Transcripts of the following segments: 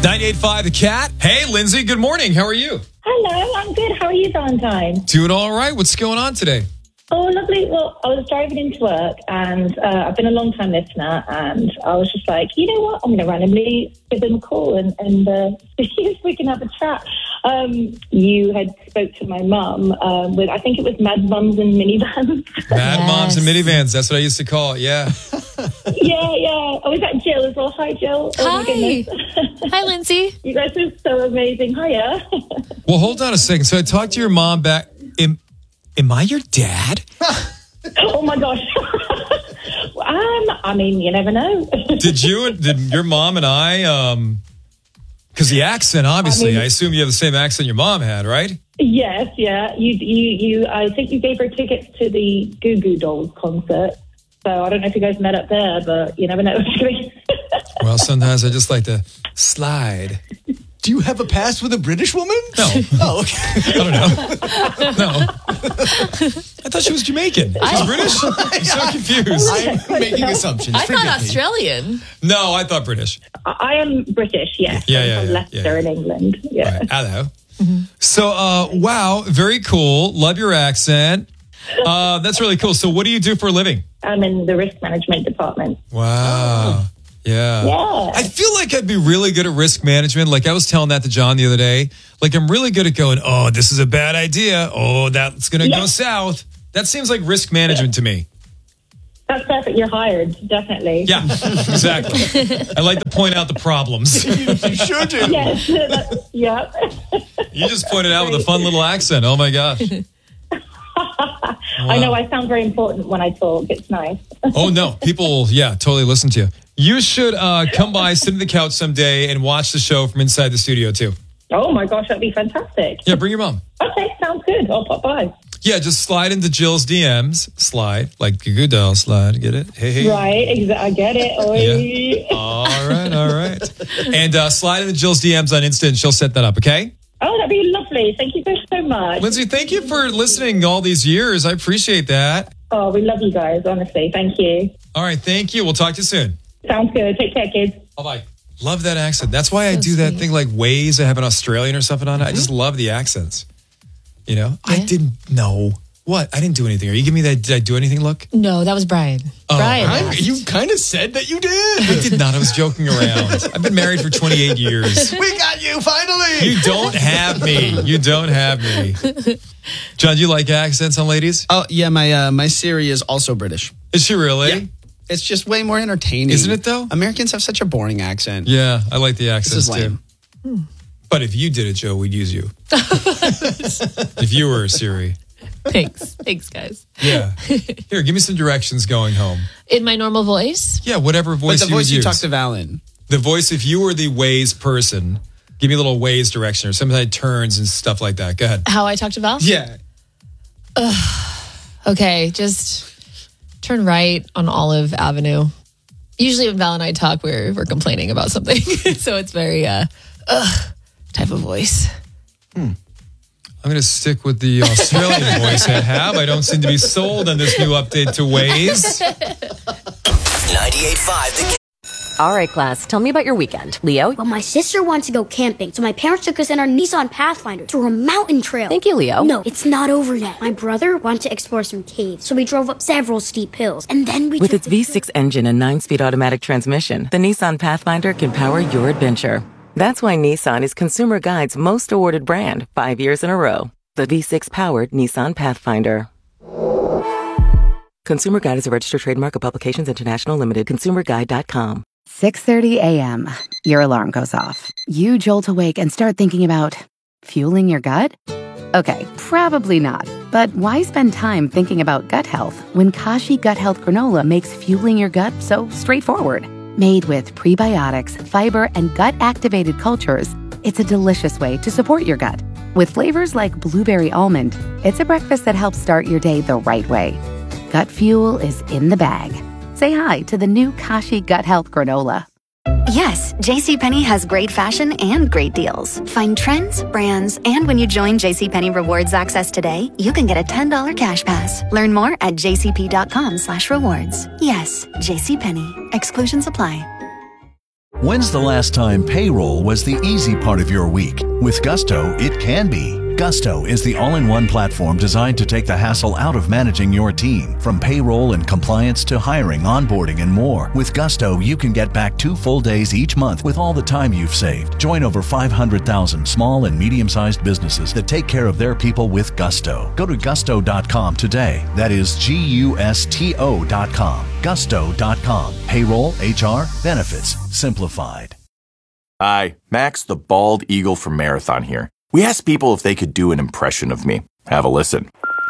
98.5 The Cat. Hey, Lindsay, good morning. How are you? Hello, I'm good. How are you, Valentine? Doing all right. What's going on today? Oh, lovely. Well, I was driving into work and I've been a long time listener and I was just like, you know what? I'm going to randomly give them a call and see if we can have a chat. You had spoke to my mum with, I think it was Mad Mums and Minivans. Mad Moms and Minivans. That's what I used to call it. Yeah. Yeah. Oh, is that Jill as well? Hi, Jill. Oh, Hi. my goodness. Hi, Lindsay. You guys are so amazing. Hiya. Well, hold on a second. So I talked to your mom back. Am I your dad? Oh, my gosh. I mean, you never know. Did your mom and I, because the accent, obviously, I assume you have the same accent your mom had, right? Yes, yeah. You. I think you gave her tickets to the Goo Goo Dolls concert. So I don't know if you guys met up there, but you never know. Well, sometimes I just like to slide. Do you have a past with a British woman? No. Oh, okay. I don't know. No. I thought she was Jamaican. She's British? I'm so confused. I'm making assumptions. I Forgive thought me. Australian. No, I thought British. I am British, yes. Yeah, I'm yeah, from yeah, Leicester yeah. in England. Yeah. All right. Hello. So, wow, very cool. Love your accent. That's really cool. So what do you do for a living? I'm in the risk management department. Wow. Yeah. Yeah. I feel like I'd be really good at risk management. Like I was telling that to John the other day. Like I'm really good at going, oh, this is a bad idea. Oh, that's going to go south. That seems like risk management to me. That's perfect. You're hired, definitely. Yeah, exactly. I like to point out the problems. You sure do. Yes. Yeah. You just pointed out with a fun little accent. Oh, my gosh. I know I sound very important when I talk. It's nice. Oh, no. People, totally listen to you. You should come by, sit on the couch someday, and watch the show from inside the studio, too. Oh, my gosh. That'd be fantastic. Yeah, bring your mom. Okay. Sounds good. I'll pop by. Yeah, just slide into Jill's DMs. Slide, like Goo Goo Doll slide. Get it? Hey. Right. I get it. Oy. Yeah. All right. And slide into Jill's DMs on Insta, and she'll set that up, okay? Oh, that'd be lovely. Thank you so much. Lindsay, thank you for listening all these years. I appreciate that. Oh, we love you guys, honestly. Thank you. All right, thank you. We'll talk to you soon. Sounds good. Take care, kids. Bye-bye. Love that accent. That's why I do that thing like Waze. I have an Australian or something on it. I just love the accents. You know? Yeah. I didn't know. What? I didn't do anything. Are you giving me that? Did I do anything look? No, that was Brian. Oh. Brian. You kind of said that you did. I did not. I was joking around. I've been married for 28 years. We got you, finally. You don't have me. You don't have me. John, do you like accents on ladies? Oh, yeah, my Siri is also British. Is she really? Yeah. It's just way more entertaining. Isn't it, though? Americans have such a boring accent. Yeah, I like the accents, This is lame. too. But if you did it, Joe, we'd use you. If you were a Siri. Thanks, guys. Yeah. Here, give me some directions going home. In my normal voice? Yeah, whatever voice But the you would voice you use. talk to Val in. The voice, if you were the Waze person, give me a little Waze direction or sometimes turns and stuff like that. Go ahead. How I talk to Val? Yeah. Okay, just turn right on Olive Avenue. Usually when Val and I talk, we're complaining about something. So it's very, type of voice. I'm going to stick with the Australian voice I have. I don't seem to be sold on this new update to Waze. 98.5 The All right, class, tell me about your weekend. Leo? Well, my sister wanted to go camping, so my parents took us in our Nissan Pathfinder through a mountain trail. Thank you, Leo. No, it's not over yet. My brother wanted to explore some caves, so we drove up several steep hills, and then we With took its V6 engine and 9-speed automatic transmission, the Nissan Pathfinder can power your adventure. That's why Nissan is Consumer Guide's most awarded brand 5 years in a row. The V6-powered Nissan Pathfinder. Consumer Guide is a registered trademark of Publications International Limited. ConsumerGuide.com. 6:30 a.m. Your alarm goes off. You jolt awake and start thinking about fueling your gut? Okay, probably not. But why spend time thinking about gut health when Kashi Gut Health Granola makes fueling your gut so straightforward? Made with prebiotics, fiber, and gut-activated cultures, it's a delicious way to support your gut. With flavors like blueberry almond, it's a breakfast that helps start your day the right way. Gut fuel is in the bag. Say hi to the new Kashi Gut Health Granola. Yes, JCPenney has great fashion and great deals. Find trends, brands, and when you join JCPenney Rewards Access today, you can get a $10 cash pass. Learn more at jcp.com/rewards. Yes, JCPenney. Exclusions apply. When's the last time payroll was the easy part of your week? With Gusto, it can be. Gusto is the all-in-one platform designed to take the hassle out of managing your team. From payroll and compliance to hiring, onboarding, and more. With Gusto, you can get back 2 full days each month with all the time you've saved. Join over 500,000 small and medium-sized businesses that take care of their people with Gusto. Go to gusto.com today. That is GUSTO.com. Gusto.com. Payroll, HR, benefits, simplified. Hi, Max the Bald Eagle from Marathon here. We asked people if they could do an impression of me. Have a listen.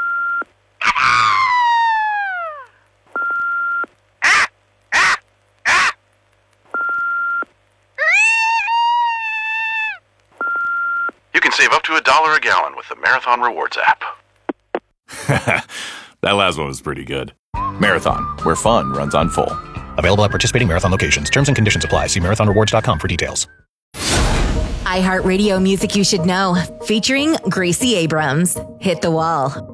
You can save up to $1 a gallon with the Marathon Rewards app. That last one was pretty good. Marathon, where fun runs on full. Available at participating Marathon locations. Terms and conditions apply. See marathonrewards.com for details. iHeartRadio Music You Should Know, featuring Gracie Abrams. Hit the Wall,